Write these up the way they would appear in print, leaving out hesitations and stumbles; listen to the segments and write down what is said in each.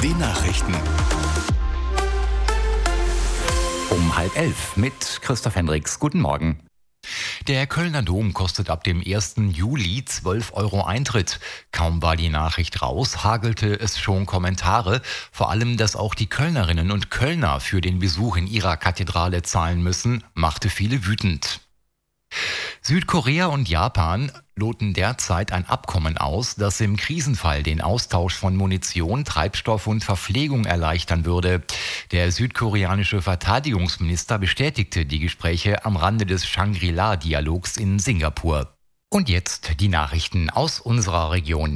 den Nachrichten. Um 10:30 mit Christoph Hendricks. Guten Morgen. Der Kölner Dom kostet ab dem 1. Juli 12 € Eintritt. Kaum war die Nachricht raus, hagelte es schon Kommentare. Vor allem, dass auch die Kölnerinnen und Kölner für den Besuch in ihrer Kathedrale zahlen müssen, machte viele wütend. Südkorea und Japan loten derzeit ein Abkommen aus, das im Krisenfall den Austausch von Munition, Treibstoff und Verpflegung erleichtern würde. Der südkoreanische Verteidigungsminister bestätigte die Gespräche am Rande des Shangri-La-Dialogs in Singapur. Und jetzt die Nachrichten aus unserer Region.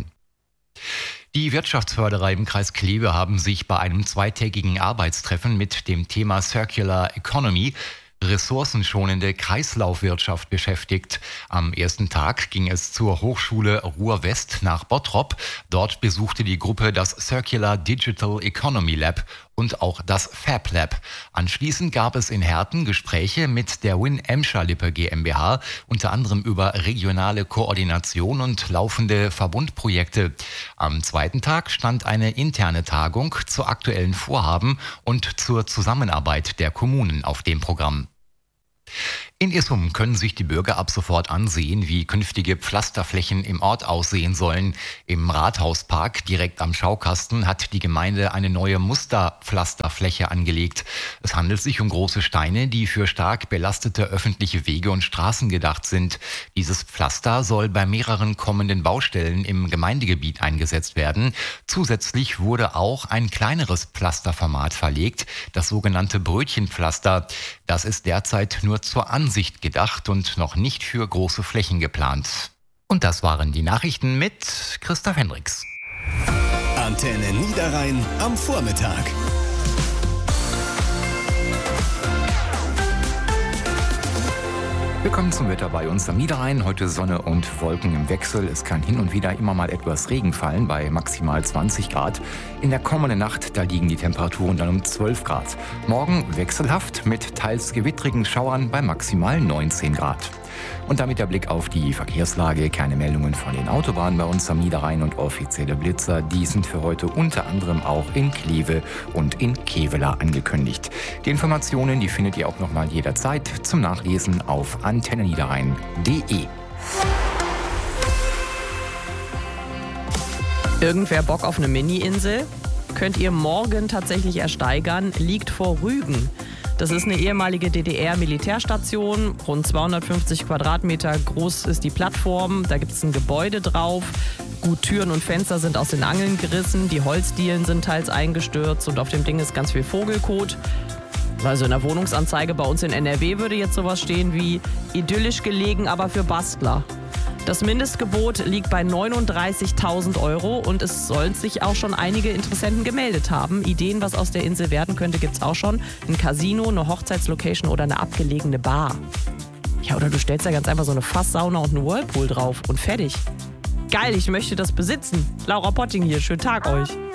Die Wirtschaftsförderer im Kreis Kleve haben sich bei einem zweitägigen Arbeitstreffen mit dem Thema Circular Economy, ressourcenschonende Kreislaufwirtschaft beschäftigt. Am ersten Tag ging es zur Hochschule Ruhr-West nach Bottrop. Dort besuchte die Gruppe das Circular Digital Economy Lab und auch das Fab Lab. Anschließend gab es in Herten Gespräche mit der Win Emscher-Lippe GmbH, unter anderem über regionale Koordination und laufende Verbundprojekte. Am zweiten Tag stand eine interne Tagung zu aktuellen Vorhaben und zur Zusammenarbeit der Kommunen auf dem Programm. In Issum können sich die Bürger ab sofort ansehen, wie künftige Pflasterflächen im Ort aussehen sollen. Im Rathauspark direkt am Schaukasten hat die Gemeinde eine neue Musterpflasterfläche angelegt. Es handelt sich um große Steine, die für stark belastete öffentliche Wege und Straßen gedacht sind. Dieses Pflaster soll bei mehreren kommenden Baustellen im Gemeindegebiet eingesetzt werden. Zusätzlich wurde auch ein kleineres Pflasterformat verlegt, das sogenannte Brötchenpflaster. Das ist derzeit nur zur Ansicht gedacht und noch nicht für große Flächen geplant. Und das waren die Nachrichten mit Christoph Hendricks. Antenne Niederrhein am Vormittag. Willkommen zum Wetter bei uns am Niederrhein. Heute Sonne und Wolken im Wechsel. Es kann hin und wieder immer mal etwas Regen fallen bei maximal 20 Grad. In der kommenden Nacht, da liegen die Temperaturen dann um 12 Grad. Morgen wechselhaft mit teils gewittrigen Schauern bei maximal 19 Grad. Und damit der Blick auf die Verkehrslage. Keine Meldungen von den Autobahnen bei uns am Niederrhein und offizielle Blitzer. Die sind für heute unter anderem auch in Kleve und in Kevela angekündigt. Die Informationen, die findet ihr auch nochmal jederzeit zum Nachlesen auf antenneniederrhein.de. Irgendwer Bock auf eine Mini-Insel? Könnt ihr morgen tatsächlich ersteigern, liegt vor Rügen. Das ist eine ehemalige DDR-Militärstation, rund 250 Quadratmeter groß ist die Plattform, da gibt es ein Gebäude drauf. Gut, Türen und Fenster sind aus den Angeln gerissen, die Holzdielen sind teils eingestürzt und auf dem Ding ist ganz viel Vogelkot. Also in der Wohnungsanzeige bei uns in NRW würde jetzt sowas stehen wie idyllisch gelegen, aber für Bastler. Das Mindestgebot liegt bei 39.000 € und es sollen sich auch schon einige Interessenten gemeldet haben. Ideen, was aus der Insel werden könnte, gibt's auch schon. Ein Casino, eine Hochzeitslocation oder eine abgelegene Bar. Ja, oder du stellst da ganz einfach so eine Fasssauna und einen Whirlpool drauf und fertig. Geil, ich möchte das besitzen. Laura Potting hier, schönen Tag euch.